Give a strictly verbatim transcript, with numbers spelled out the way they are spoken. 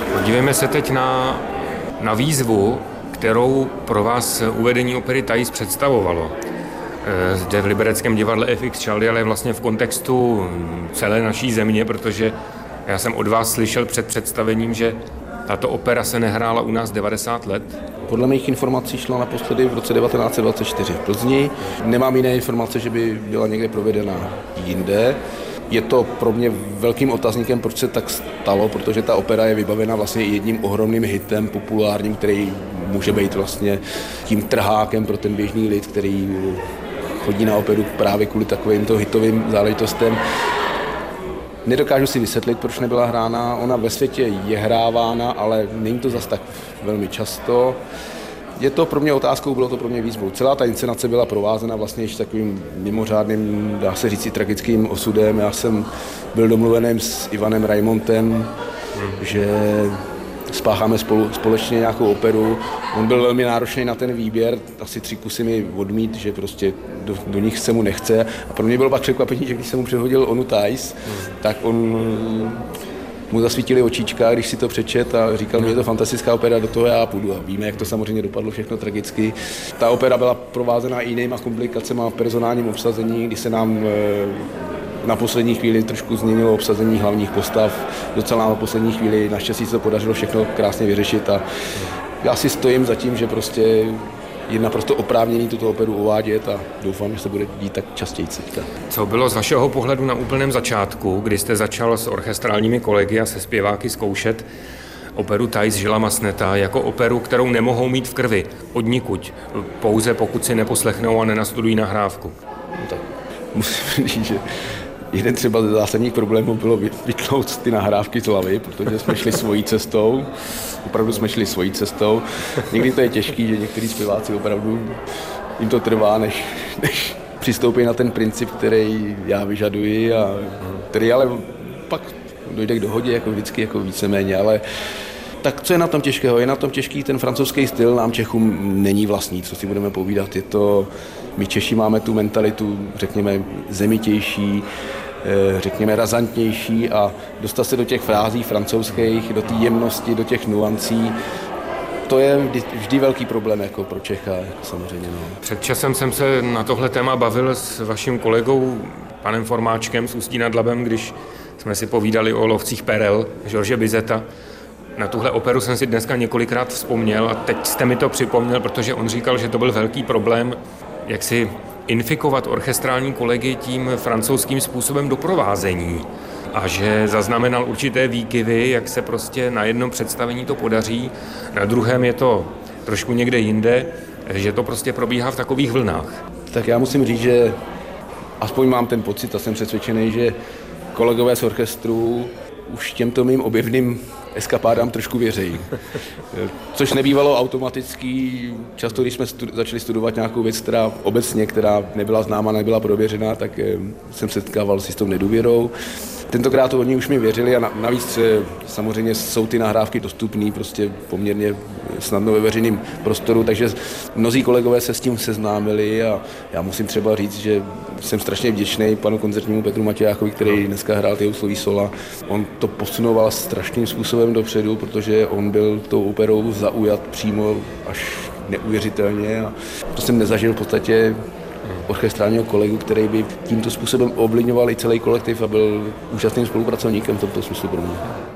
Podívejme se teď na, na výzvu, kterou pro vás uvedení opery Thais představovalo. Zde v Libereckém divadle F X Čaldy, ale vlastně v kontextu celé naší země, protože já jsem od vás slyšel před představením, že tato opera se nehrála u nás devadesát let. Podle mých informací šla naposledy v roce devatenáct set dvacet čtyři v Plzni. Nemám jiné informace, že by byla někde provedena jinde. Je to pro mě velkým otazníkem, proč se tak stalo, protože ta opera je vybavena vlastně jedním ohromným hitem populárním, který může být vlastně tím trhákem pro ten běžný lid, který chodí na operu právě kvůli takovýmto hitovým záležitostem. Nedokážu si vysvětlit, proč nebyla hrána. Ona ve světě je hrávána, ale není to zas tak velmi často. Je to pro mě otázkou, bylo to pro mě výzvou. Celá ta inscenace byla provázena vlastně ještě takovým mimořádným, dá se říct, tragickým osudem. Já jsem byl domluvený s Ivanem Raimontem, že spácháme spolu, společně nějakou operu. On byl velmi náročný na ten výběr, asi tři kusy mi odmít, že prostě do, do nich se mu nechce. A pro mě bylo pak překvapení, že když jsem mu předhodil onu Thais, tak on mu zasvítili očička, když si to přečet a říkal mi, že je to fantastická opera, do toho já půjdu. A víme, jak to samozřejmě dopadlo všechno tragicky. Ta opera byla provázena i jinýma komplikacemi v personálním obsazení, kdy se nám na poslední chvíli trošku změnilo obsazení hlavních postav. Docela na poslední chvíli naštěstí se to podařilo všechno krásně vyřešit a já si stojím za tím, že prostě je naprosto oprávněný tuto operu uvádět a doufám, že se bude dít tak častěji. Co bylo z vašeho pohledu na úplném začátku, kdy jste začal s orchestrálními kolegy a se zpěváky zkoušet operu Thais Gillesa Masseneta jako operu, kterou nemohou mít v krvi odnikud, pouze pokud si neposlechnou a nenastudují nahrávku? No tak musím říct, že jeden třeba ze zásadních problémů bylo vytnout ty nahrávky z hlavy, protože jsme šli svojí cestou, opravdu jsme šli svojí cestou. Někdy to je těžký, že někteří zpěváci opravdu jim to trvá, než, než přistoupí na ten princip, který já vyžaduji a který ale pak dojde k dohodě, jako vždycky, jako víceméně, ale tak co je na tom těžkého? Je na tom těžký ten francouzský styl, nám Čechům není vlastní, co si budeme povídat. Je to, my Češi máme tu mentalitu, řekněme, zemitější, řekněme, razantnější a dostat se do těch frází francouzských, do té jemnosti, do těch nuancí, to je vždy, vždy velký problém jako pro Čecha, jako samozřejmě. No. Před časem jsem se na tohle téma bavil s vaším kolegou, panem Formáčkem z Ústí nad Labem, když jsme si povídali o Lovcích perel George Bizeta. Na tuhle operu jsem si dneska několikrát vzpomněl a teď jste mi to připomněl, protože on říkal, že to byl velký problém, jak si infikovat orchestrální kolegy tím francouzským způsobem doprovázení a že zaznamenal určité výkyvy, jak se prostě na jednom představení to podaří, na druhém je to trošku někde jinde, že to prostě probíhá v takových vlnách. Tak já musím říct, že aspoň mám ten pocit a jsem přesvědčený, že kolegové z orchestru už těmto mým objevným eskapádám trošku věřejí. Což nebývalo automatický. Často, když jsme stu- začali studovat nějakou věc, která obecně, která nebyla známa, nebyla prověřená, tak eh, jsem se setkával s jistou nedůvěrou. Tentokrát to oni už mi věřili a navíc samozřejmě jsou ty nahrávky dostupné prostě poměrně snadno ve veřejném prostoru, takže mnozí kolegové se s tím seznámili a já musím třeba říct, že jsem strašně vděčný panu koncertnímu Petru Matějákovi, který dneska hrál ty houslový sola. On to posunoval strašným způsobem dopředu, protože on byl tou operou zaujat přímo až neuvěřitelně a to jsem nezažil v podstatě orchestrálního kolegu, který by tímto způsobem ovlivňoval i celý kolektiv a byl úžasným spolupracovníkem v tomto smyslu pro mě.